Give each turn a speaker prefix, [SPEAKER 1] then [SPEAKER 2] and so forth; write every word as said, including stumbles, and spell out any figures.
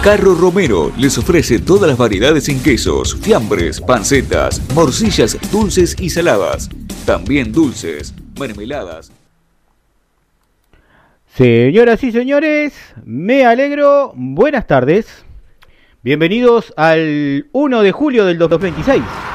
[SPEAKER 1] Carro Romero les ofrece todas las variedades en quesos, fiambres, pancetas, morcillas dulces y saladas. También dulces, mermeladas.
[SPEAKER 2] Señoras y señores, me alegro. Buenas tardes. Bienvenidos al uno de julio del dos mil veintiséis.